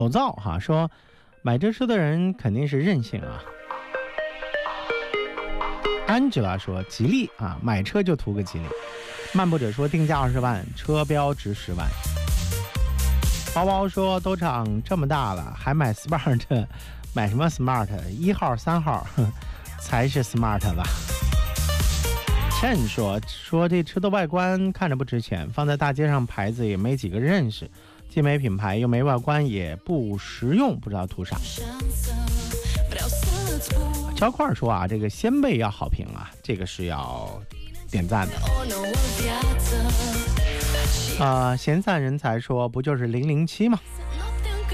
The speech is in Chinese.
口罩哈，说买这车的人肯定是任性啊。Angela 说吉利啊，买车就图个吉利。漫步者说定价20万，车标值10万。包包说都长这么大了还买 Smart， 买什么 Smart？ 1号3号才是 Smart 吧。Chen 说这车的外观看着不值钱，放在大街上牌子也没几个认识，既没品牌又没外观，也不实用，不知道图啥。焦块说啊，这个掀背要好评啊，这个是要点赞的。闲散人才说不就是007吗？